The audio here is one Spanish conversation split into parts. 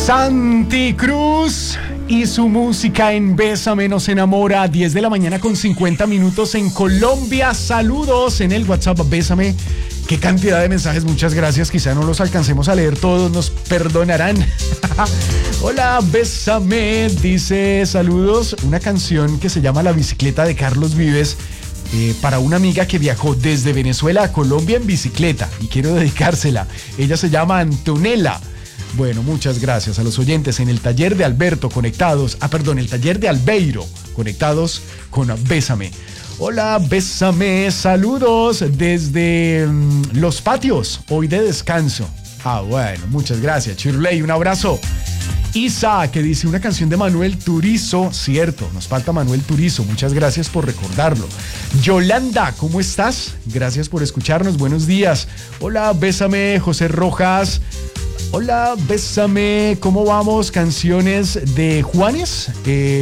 Santi Cruz y su música en Bésame nos enamora. 10 de la mañana con 50 minutos en Colombia. Saludos en el WhatsApp Bésame. Qué cantidad de mensajes, muchas gracias. Quizá no los alcancemos a leer todos, nos perdonarán. Hola, Bésame, dice saludos. Una canción que se llama La bicicleta de Carlos Vives. Para una amiga que viajó desde Venezuela a Colombia en bicicleta y quiero dedicársela. Ella se llama Antonella. Bueno, muchas gracias a los oyentes en el taller de Alberto conectados, el taller de Albeiro conectados con Bésame. Hola, Bésame, saludos desde Los Patios, hoy de descanso. Bueno, muchas gracias, Chirley, un abrazo. Isa, que dice una canción de Manuel Turizo, cierto, nos falta Manuel Turizo, muchas gracias por recordarlo. Yolanda, ¿cómo estás? Gracias por escucharnos, buenos días. Hola, Bésame, José Rojas. Hola, Bésame, ¿cómo vamos? Canciones de Juanes.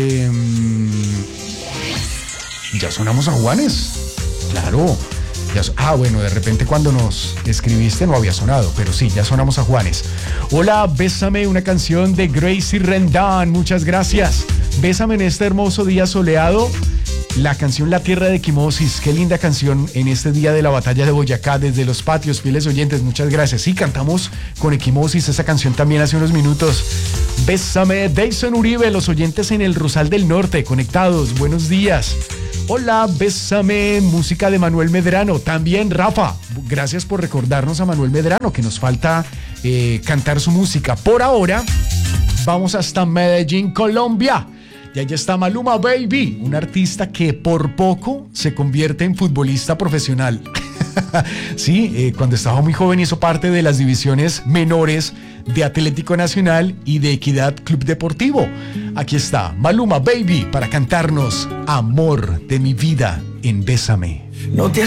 Ya sonamos a Juanes, claro. Bueno, de repente cuando nos escribiste no había sonado, pero sí, ya sonamos a Juanes. Hola, Bésame, una canción de Gracie Rendon, muchas gracias. Bésame en este hermoso día soleado. La canción La Tierra de Equimosis, qué linda canción en este día de la batalla de Boyacá, desde Los Patios, fieles oyentes, muchas gracias. Sí, cantamos con Equimosis esa canción también hace unos minutos. Bésame, Deison Uribe, los oyentes en el Rosal del Norte, conectados, buenos días. Hola, Bésame, música de Manuel Medrano, también Rafa, gracias por recordarnos a Manuel Medrano, que nos falta cantar su música. Por ahora, vamos hasta Medellín, Colombia. Y allá está Maluma Baby, un artista que por poco se convierte en futbolista profesional. Sí, cuando estaba muy joven hizo parte de las divisiones menores de Atlético Nacional y de Equidad Club Deportivo. Aquí está Maluma Baby para cantarnos Amor de mi vida en Bésame. No te